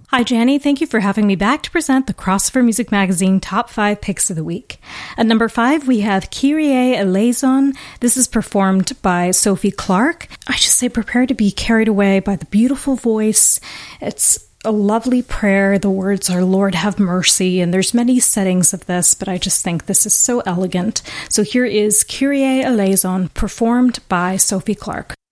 Hi, Janny. Thank you for having me back to present the Crossover Music Magazine Top 5 Picks of the Week. At number 5, we have Kyrie Eleison. This is performed by Sophie Clark. I just say prepare to be carried away by the beautiful voice. It's a lovely prayer. The words are, Lord, have mercy. And there's many settings of this, but I just think this is so elegant. So here is Kyrie Eleison, performed by Sophie Clark.